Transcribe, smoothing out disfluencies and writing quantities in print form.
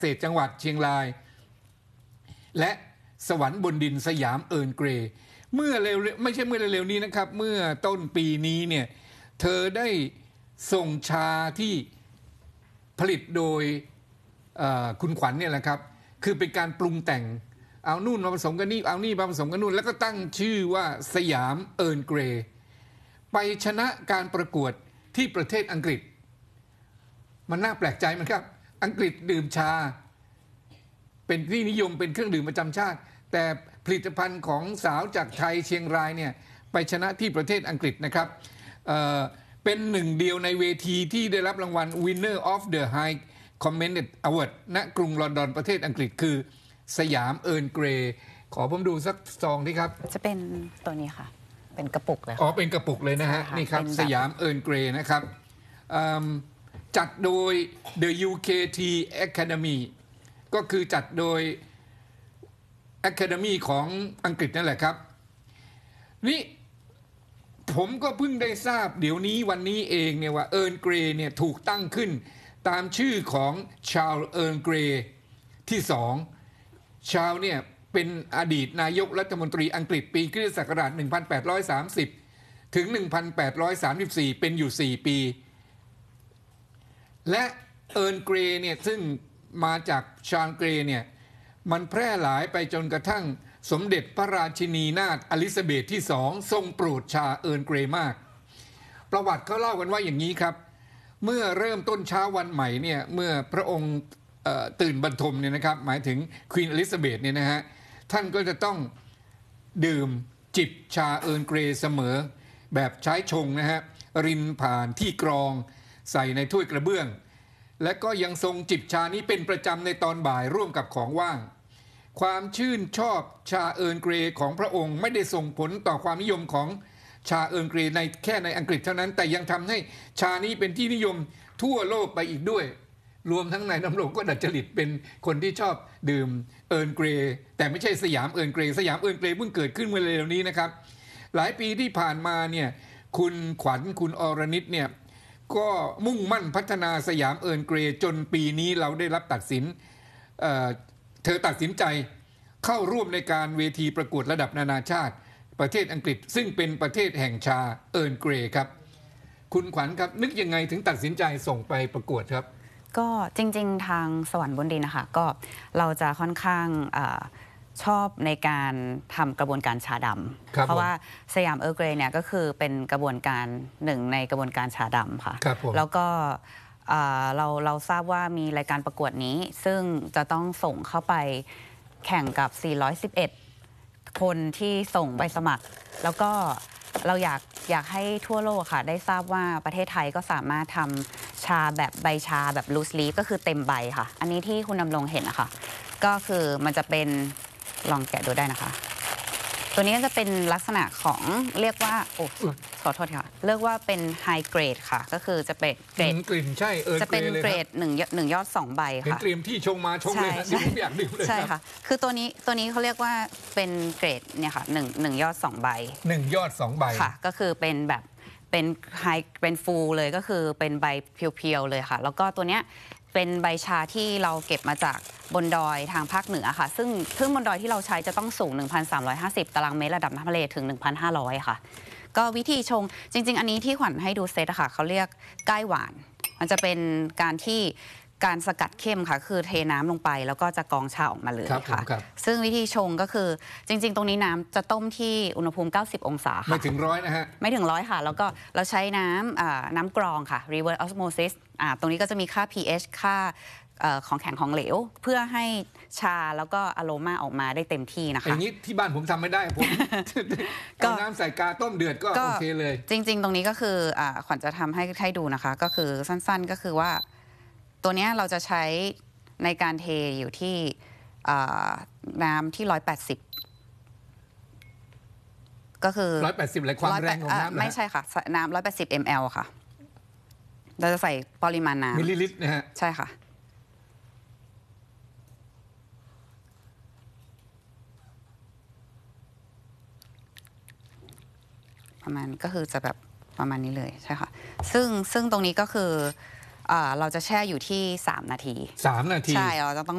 เศษจังหวัดเชียงรายและสวรรค์บนดินสยามเอิร์นเกรย์เมื่อเร็วไม่ใช่เมื่อเร็วนี้นะครับเมื่อต้นปีนี้เนี่ยเธอได้ส่งชาที่ผลิตโดยคุณขวัญเนี่ยแหละครับคือเป็นการปรุงแต่งเอานู่นมาผสมกันนี่เอานี่มาผสมกันนู่นแล้วก็ตั้งชื่อว่าสยามเอิร์นเกรย์ไปชนะการประกวดที่ประเทศอังกฤษมันน่าแปลกใจมั้ยครับอังกฤษดื่มชาเป็นที่นิยมเป็นเครื่องดื่มประจำชาติแต่ผลิตภัณฑ์ของสาวจากไทยเชียงรายเนี่ยไปชนะที่ประเทศอังกฤษนะครับเป็นหนึ่งเดียวในเวทีที่ได้รับรางวัล Winner of the High Commended Award ณกรุงลอนดอนประเทศอังกฤษคือสยามเอิร์นเกรย์ขอผมดูสักซองที่ครับจะเป็นตัวนี้ค่ะเป็นกระปุกเลยอ๋อเป็นกระปุกเลยนะฮะนี่ครับสยามเอิร์นเกรย์นะครับจัดโดย The UKT Academy ก็คือจัดโดย Academy ของอังกฤษนั่นแหละครับนี่ผมก็เพิ่งได้ทราบเดี๋ยวนี้วันนี้เองเนี่ยว่าเอิร์นเกรย์เนี่ยถูกตั้งขึ้นตามชื่อของชาร์ลส์เอิร์นเกรย์ที่สองชาร์ลส์เนี่ยเป็นอดีตนายกรัฐมนตรีอังกฤษปีคริสตศักราช1830ถึง1834เป็นอยู่4ปีและเอิร์นเกรย์เนี่ยซึ่งมาจากชาร์ลส์เกรย์เนี่ยมันแพร่หลายไปจนกระทั่งสมเด็จพระราชินีนาถอลิซาเบธที่2ทรงโปรดชาเอิร์นเกรย์มากประวัติเขาเล่ากันว่าอย่างนี้ครับเมื่อเริ่มต้นเช้าวันใหม่เนี่ยเมื่อพระองค์ตื่นบรรทมเนี่ยนะครับหมายถึงควีนอลิซาเบธเนี่ยนะฮะท่านก็จะต้องดื่มจิบชาเอิร์นเกรย์เสมอแบบใช้ชงนะฮะรินผ่านที่กรองใส่ในถ้วยกระเบื้องและก็ยังทรงจิบชานี้เป็นประจำในตอนบ่ายร่วมกับของว่างความชื่นชอบชาเอิร์นเกรย์ของพระองค์ไม่ได้ส่งผลต่อความนิยมของชาเอิร์นเกรย์แค่ในอังกฤษเท่านั้นแต่ยังทำให้ชานี้เป็นที่นิยมทั่วโลกไปอีกด้วยรวมทั้งนายดำรงก็ดัดจริตเป็นคนที่ชอบดื่มเอิร์นเกรย์แต่ไม่ใช่สยามเอิร์นเกรย์สยามเอิร์นเกรย์เพิ่งเกิดขึ้นเมื่อเร็วนี้นะครับหลายปีที่ผ่านมาเนี่ยคุณขวัญคุณอรณิตเนี่ยก็มุ่งมั่นพัฒนาสยามเอิร์นเกรย์จนปีนี้เราได้รับตัดสินเธอตัดสินใจเข้าร่วมในการเวทีประกวดระดับนานาชาติประเทศอังกฤษซึ่งเป็นประเทศแห่งชาเอิร์นเกรย์ครับคุณขวัญครับนึกยังไงถึงตัดสินใจส่งไปประกวดครับก็จริงๆทางสวรรค์บนดินนะคะก็เราจะค่อนข้างชอบในการทำกระบวนการชาดำเพราะว่าสยามเอิร์นเกรย์เนี่ยก็คือเป็นกระบวนการหนึ่งในกระบวนการชาดำค่ะแล้วก็เราทราบว่ามีรายการประกวดนี้ซึ่งจะต้องส่งเข้าไปแข่งกับ411คนที่ส่งใบสมัครแล้วก็เราอยากให้ทั่วโลกค่ะได้ทราบว่าประเทศไทยก็สามารถทำชาแบบใบชาแบบลูสลีฟก็คือเต็มใบค่ะอันนี้ที่คุณดำรงเห็นนะคะก็คือมันจะเป็นลองแกะดูได้นะคะตัวนี้จะเป็นลักษณะของเรียกว่าโอ้ขอโทษค่ะเรียกว่าเป็นไฮเกรดค่ะก็คือจะเป็นเกรดกลิ่นใช่จะเป็นเกรด1 ยอด 2 ใบค่ะเตรียมที่ชงมาชงเลยนะอยากดื่มเลยใช่ค่ะคือตัวนี้เขาเรียกว่าเป็นเกรดเนี่ยค่ะ1 ยอด 2 ใบ 1 ยอด 2 ใบค่ะก็คือเป็นแบบเป็นไฮเป็นฟูลเลยก็คือเป็นใบเพียวๆเลยค่ะแล้วก็ตัวเนี้ยเป็นใบชาที่เราเก็บมาจากบนดอยทางภาคเหนือค่ะซึ่งบนดอยที่เราใช้จะต้องสูง 1,350 ตารางเมตรระดับน้ำทะเลถึง 1,500 ค่ะก็วิธีชงจริงๆอันนี้ที่ขวัญให้ดูเซตอะค่ะเขาเรียกก้ายหวานมันจะเป็นการสกัดเข้มค่ะคือเทน้ำลงไปแล้วก็จะกรองชาออกมาเลยค่ะซึ่งวิธีชงก็คือจริงๆตรงนี้น้ำจะต้มที่อุณหภูมิ90 องศาค่ะไม่ถึง100นะฮะไม่ถึง100ค่ะแล้วก็เราใช้น้ำกรองค่ะ reverse osmosis ตรงนี้ก็จะมีค่า pH ค่าของแข็งของเหลวเพื่อให้ชาแล้วก็อโรมาออกมาได้เต็มที่นะคะอย่างนี้ที่บ้านผมทำไม่ได้ผมเอาน้ำใส่กาต้มเดือดก็โอเคเลยจริงๆตรงนี้ก็คือขวัญจะทำให้ดูนะคะก็คือสั้นๆก็คือว่าตัวนี้เราจะใช้ในการเทอยู่ที่น้ำที่180ก็คือ 180เลยความแรงของน้ำไม่ใช่ค่ะน้ำ180 ml ค่ะเราจะใส่ปริมาณน้ำมิลลิลิตรนะฮะใช่ค่ะประมาณก็คือจะแบบประมาณนี้เลยใช่ค่ะซึ่งตรงนี้ก็คือเราจะแช่อยู่ที่3 นาที 3 นาทีใช่เราจะต้อง